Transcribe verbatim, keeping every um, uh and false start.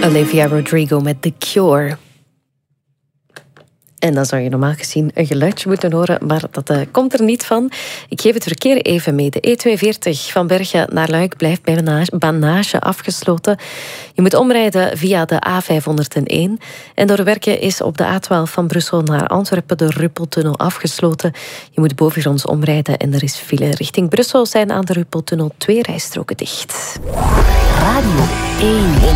Olivia Rodrigo met The Cure. En dan zou je normaal gezien een geluidje moeten horen, maar dat uh, komt er niet van. Ik geef het verkeer even mee. De E tweeënveertig van Bergen naar Luik blijft bij Banage afgesloten. Je moet omrijden via de A vijfhonderdéén. En door werken is op de A twaalf van Brussel naar Antwerpen de Ruppeltunnel afgesloten. Je moet bovengronds omrijden en er is file. Richting Brussel zijn aan de Ruppeltunnel twee rijstroken dicht. Radio één.